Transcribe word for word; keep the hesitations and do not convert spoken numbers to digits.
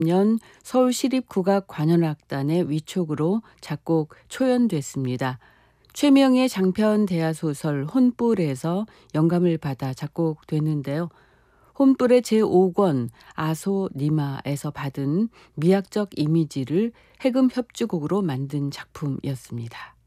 년 서울시립국악관현악단의 위촉으로 작곡, 초연됐습니다. 최명의 장편 대하소설 혼불에서 영감을 받아 작곡됐는데요. 혼불의 제오 권 아소니마에서 받은 미학적 이미지를 해금 협주곡으로 만든 작품이었습니다.